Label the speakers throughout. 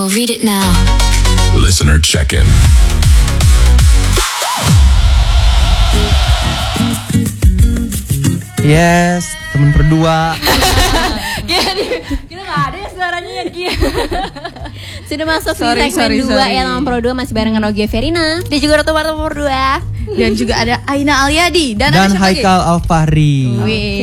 Speaker 1: Read it now.
Speaker 2: Listener check-in.
Speaker 3: Yes, temen berdua.
Speaker 4: Kita gak ada ya suaranya ya Gia.
Speaker 5: Sudah masuk di segmen 2 ya, nomor Pro 2 masih barengan Ogia Verina.
Speaker 4: Dia juga Ratu Marta nomor 2.
Speaker 6: Dan juga ada Aina Alyadi dan ada siapa lagi?
Speaker 3: Haikal Alfahri.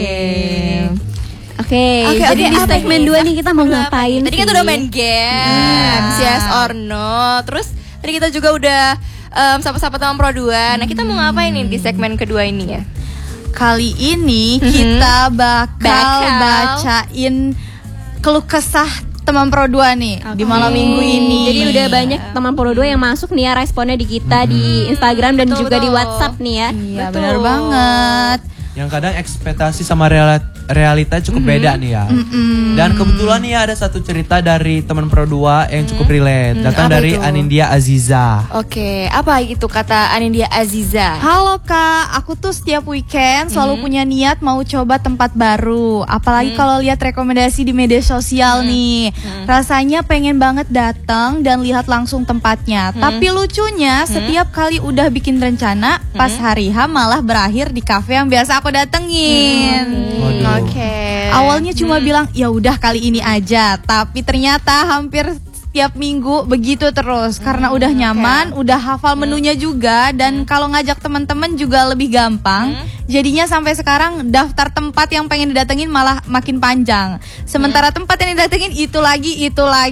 Speaker 5: Oke, jadi di segmen 2 nih kita mau ngapain?
Speaker 4: Tadi kita udah main games, yes or no. Terus tadi kita juga udah sapa-sapa teman Pro 2. Nah, kita mau ngapain nih di segmen kedua ini ya?
Speaker 6: Kali ini kita bakal bacain keluh kesah teman Pro 2 nih di malam minggu ini.
Speaker 5: Jadi udah banyak teman Pro 2 yang masuk nih ya responnya di kita di Instagram dan juga di WhatsApp nih ya.
Speaker 6: Iya, benar banget.
Speaker 3: Yang kadang ekspektasi sama realita cukup beda nih ya. Dan kebetulan nih ada satu cerita dari teman Pro 2 yang cukup relate. Datang dari Anindya Aziza.
Speaker 4: Oke, apa itu kata Anindya Aziza?
Speaker 6: Halo Kak, aku tuh setiap weekend selalu punya niat mau coba tempat baru. Apalagi kalau lihat rekomendasi di media sosial nih. Rasanya pengen banget datang dan lihat langsung tempatnya. Tapi lucunya setiap kali udah bikin rencana, pas hari H malah berakhir di kafe yang biasa aku datengin.
Speaker 4: Oke.
Speaker 6: Awalnya cuma bilang ya udah kali ini aja, tapi ternyata hampir setiap minggu begitu terus karena udah nyaman, udah hafal menunya juga dan kalau ngajak teman-teman juga lebih gampang. Jadinya sampai sekarang daftar tempat yang pengen didatengin malah makin panjang. Sementara tempat yang didatengin itu lagi.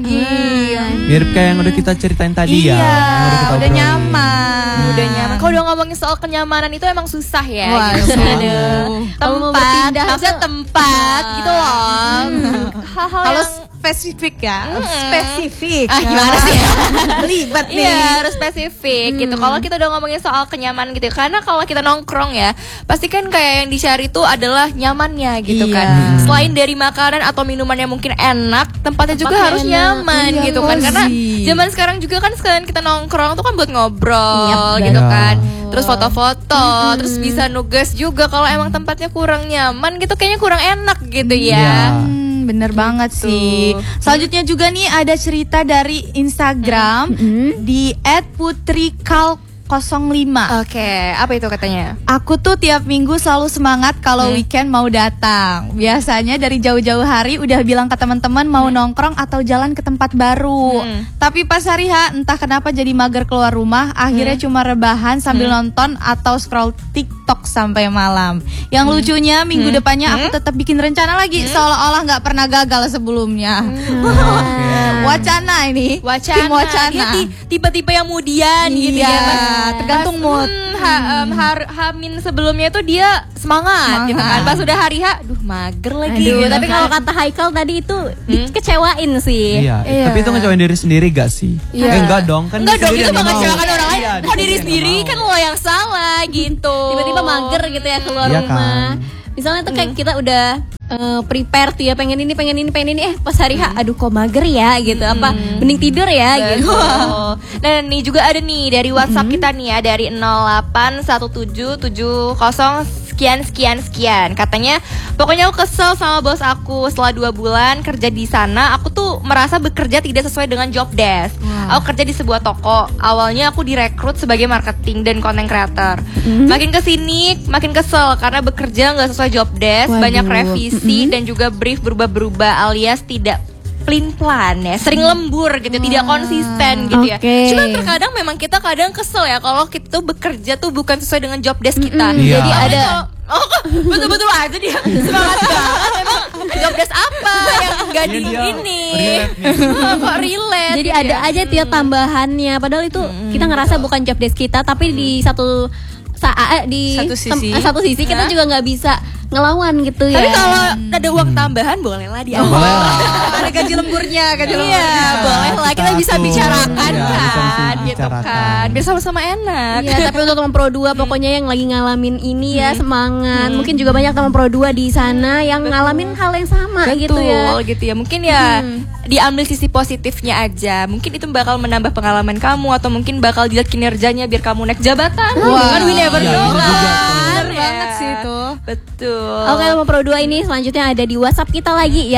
Speaker 3: Mirip kayak yang udah kita ceritain tadi ya.
Speaker 6: Iya, udah nyaman.
Speaker 4: Kalau udah ngomongin soal kenyamanan itu emang susah ya.
Speaker 6: Wah,
Speaker 4: gitu.
Speaker 5: Kalau mau
Speaker 4: Tempat,
Speaker 5: berpindah
Speaker 4: harusnya tempat gitu loh. Hal-hal
Speaker 6: Kalau
Speaker 4: yang
Speaker 6: spesifik ya, spesifik.
Speaker 4: gimana sih?
Speaker 6: Belibet nih.
Speaker 4: Iya, harus spesifik gitu. Kalau kita udah ngomongin soal kenyamanan gitu, karena kalau kita nongkrong ya, pasti kan kayak yang dicari itu adalah nyamannya gitu kan. Selain dari makanan atau minuman yang mungkin enak, tempatnya juga harus nyaman gitu kan. Karena zaman sekarang juga kan sekalian kita nongkrong tuh kan buat ngobrol gitu kan. Terus foto-foto, terus bisa nugas juga. Kalau emang tempatnya kurang nyaman gitu, kayaknya kurang enak gitu ya.
Speaker 6: Bener banget sih. Selanjutnya juga nih ada cerita dari Instagram di @putrikal05.
Speaker 4: Oke, apa itu katanya?
Speaker 6: Aku tuh tiap minggu selalu semangat kalau weekend mau datang. Biasanya dari jauh-jauh hari udah bilang ke teman-teman mau nongkrong atau jalan ke tempat baru. Tapi pas hari H entah kenapa jadi mager keluar rumah. Akhirnya cuma rebahan sambil nonton atau scroll TikTok sampai malam. Yang lucunya minggu depannya aku tetap bikin rencana lagi seolah-olah nggak pernah gagal sebelumnya. Wacana ini. Tim wacana.
Speaker 4: Dia tipe-tipe yang mudian gitu ya.
Speaker 6: Tergantung mood.
Speaker 4: Hamin sebelumnya tuh dia semangat gitu kan. Pas udah hari H, mager lagi.
Speaker 5: Aduh,
Speaker 4: gitu
Speaker 5: tapi
Speaker 4: kan.
Speaker 5: kalau kata Haikal tadi itu dikecewain sih.
Speaker 3: Iya. Tapi itu ngecewain diri sendiri gak sih? Enggak dong, kan
Speaker 4: Enggak dong,
Speaker 3: diri
Speaker 4: itu
Speaker 3: sendiri yang
Speaker 4: mengecewakan
Speaker 3: mau.
Speaker 4: orang lain.
Speaker 3: Iya,
Speaker 4: Kok diri
Speaker 3: yang
Speaker 4: sendiri
Speaker 3: mau.
Speaker 4: kan lo yang salah gitu.
Speaker 5: Tiba-tiba mager gitu ya keluar
Speaker 3: Iya
Speaker 5: rumah. Misalnya tuh kayak kita udah prepare tuh ya pengen ini pas hari H aduh kok mager ya gitu apa mending tidur ya gitu.
Speaker 4: Dan nih juga ada nih dari WhatsApp kita nih ya dari 081770 sekian. Katanya pokoknya aku kesel sama bos aku setelah 2 bulan kerja di sana. Aku tuh merasa bekerja tidak sesuai dengan job desk. Aku kerja di sebuah toko. Awalnya aku direkrut sebagai marketing dan content creator. Makin kesini makin kesel karena bekerja nggak sesuai job desk. Banyak revisi dan juga brief berubah-berubah alias tidak plan ya, sering lembur gitu, tidak konsisten gitu ya. Cuma terkadang memang kita kadang kesel ya kalau kita tuh bekerja tuh bukan sesuai dengan job desk kita. Jadi ada betul-betul aja dia semangat banget. Emang job desk apa yang enggak di ini? Kok relate?
Speaker 5: Jadi ada aja tiap tambahannya padahal itu kita ngerasa bukan job desk kita tapi di satu sisi kita juga nggak bisa ngelawan gitu ya.
Speaker 4: Tapi kalau ada uang tambahan boleh lah dia.
Speaker 6: Ada gaji lemburnya,
Speaker 4: Iya, boleh lah kita bisa bicarakan
Speaker 3: Iya,
Speaker 4: kan, gitu kan. Biar sama-sama enak.
Speaker 5: Iya, tapi untuk teman Pro 2 pokoknya yang lagi ngalamin ini ya semangat. Mungkin juga banyak teman Pro 2 di sana yang ngalamin hal yang sama gitu ya.
Speaker 4: Betul gitu ya. Mungkin ya diambil sisi positifnya aja. Mungkin itu bakal menambah pengalaman kamu atau mungkin bakal dilihat kinerjanya biar kamu naik jabatan. Kan we never know kan.
Speaker 6: Bener banget sih itu.
Speaker 4: Betul.
Speaker 5: Oke, teman Pro 2 ini selanjutnya ada di WhatsApp kita lagi ya.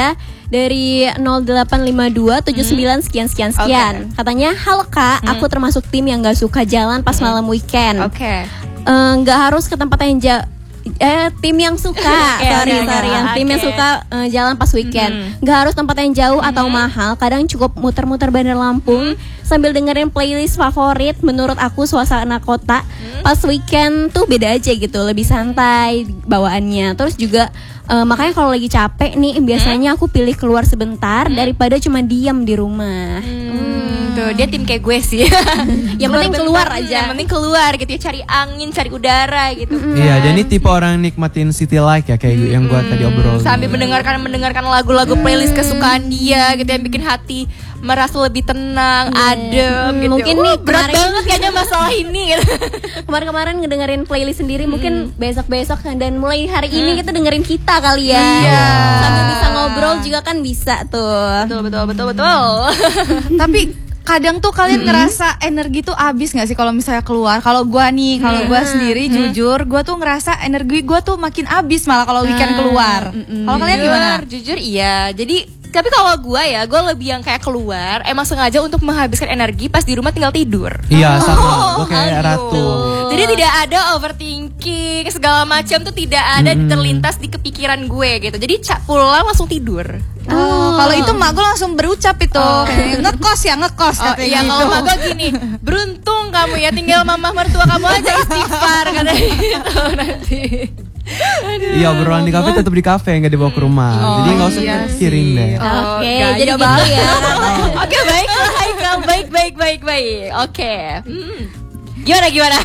Speaker 5: dari 0852 79 sekian. Katanya, halo Kak, aku termasuk tim yang gak suka jalan pas malam weekend.
Speaker 4: Oke.
Speaker 5: Nggak harus ke tempat yang tim yang suka tim yang suka jalan pas weekend. Nggak harus tempat yang jauh atau mahal. Kadang cukup muter-muter Bandar Lampung sambil dengerin playlist favorit. Menurut aku suasana kota pas weekend tuh beda aja gitu, lebih santai bawaannya. Terus juga makanya kalau lagi capek nih biasanya aku pilih keluar sebentar daripada cuma diam di rumah.
Speaker 4: Tuh, dia tim kayak gue sih.
Speaker 5: Yang penting keluar aja.
Speaker 4: Yang penting keluar gitu ya, cari angin, cari udara gitu.
Speaker 3: Iya, dan ini tipe orang nikmatin city life ya, kayak yang gua tadi obrol.
Speaker 4: Sambil mendengarkan lagu-lagu playlist kesukaan dia gitu, yang bikin hati merasa lebih tenang, adem gitu.
Speaker 5: Mungkin nih
Speaker 4: berat banget kayaknya masalah ini gitu.
Speaker 5: Kemarin ngedengerin playlist sendiri, mungkin besok-besok dan mulai hari ini kita dengerin kita kali ya.
Speaker 3: Iya.
Speaker 5: Sambil bisa ngobrol juga kan bisa tuh.
Speaker 4: Betul.
Speaker 6: Tapi kadang tuh kalian ngerasa energi tuh habis nggak sih kalau misalnya keluar? Kalau gua sendiri jujur, gua tuh ngerasa energi gua tuh makin habis malah kalau weekend keluar. Kalau kalian gimana?
Speaker 4: Jujur iya. Jadi tapi kalau gue lebih yang kayak keluar emang sengaja untuk menghabiskan energi, pas di rumah tinggal tidur.
Speaker 3: Iya, sama. Gua kayak Ratu.
Speaker 4: Jadi tidak ada overthinking segala macam tuh, tidak ada terlintas di kepikiran gue gitu. Jadi pulang langsung tidur.
Speaker 6: Kalau itu mak gue langsung berucap itu ngekos katanya.
Speaker 4: Iya, kalau mak gue gini, beruntung kamu ya tinggal mamah mertua kamu aja istighfar katanya gitu nanti.
Speaker 3: Iya, obrolan di kafe tetap di kafe, nggak dibawa ke rumah. Jadi nggak usah pikirin deh.
Speaker 5: Oke, jadi gitu ya.
Speaker 4: Oke, baiklah Haikal, baik. Oke. Gimana?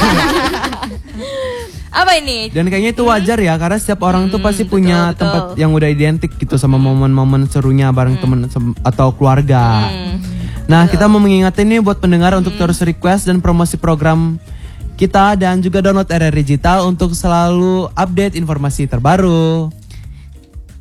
Speaker 4: Apa ini?
Speaker 3: Dan kayaknya itu wajar ya, karena setiap orang tuh pasti punya tempat yang udah identik gitu sama momen-momen serunya bareng temen atau keluarga. Nah, kita mau mengingatkan nih buat pendengar untuk terus request dan promosi program kita, dan juga download RRI Digital untuk selalu update informasi terbaru.